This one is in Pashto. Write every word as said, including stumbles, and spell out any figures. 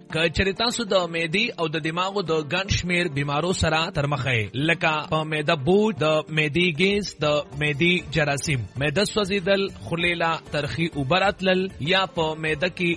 که چېرې تاسو د معدې او د دماغو د ګڼ شمېر بیمارو سره تر مخه یې، لکه په معده بوج، د معدې ګیس، د معدې جراثیم، معده سوځېدل، خولې له ترخي اوبه راتلل، یا په معده کې